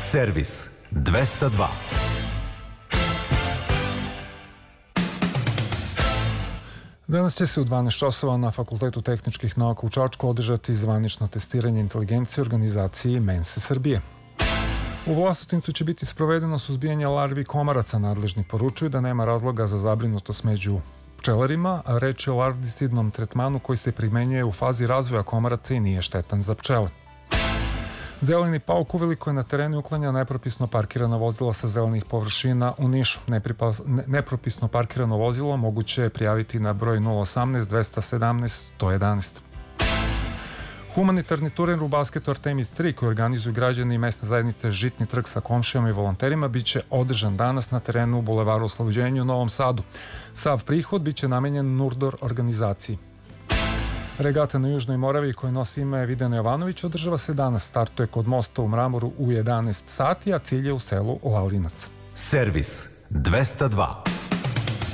Servis 202. Danas će se u 12 časova na Fakultetu tehničkih nauka u Čačku održati zvanično testiranje inteligencije organizaciji Mense Srbije. U Vlasotincu će biti sprovedeno suzbijanje larvi komaraca. Nadležni poručuju da nema razloga za zabrinutost među pčelarima, a reč je o larvicidnom tretmanu koji se primenjuje u fazi razvoja komaraca i nije štetan za pčele. Zeleni pauk uveliko je na terenu uklanja nepropisno parkirana vozila sa zelenih površina u Nišu. Nepropisno parkirano vozilo moguće je prijaviti na broj 018 217 111. Humanitarni turnir u basketu Artemis 3 koji organizuju građani mesne zajednice Žitni trg sa komšijama i volonterima biće održan danas na terenu u Bulevaru Oslobođenja u Novom Sadu. Sav prihod biće namenjen Nurdor organizaciji. Regata na Južnoj Moravi koji nosi ime Videna Jovanović održava se danas. Startuje kod mosta u Mramoru u 11 sati, a cilj je u selu Lalinac. Servis 202.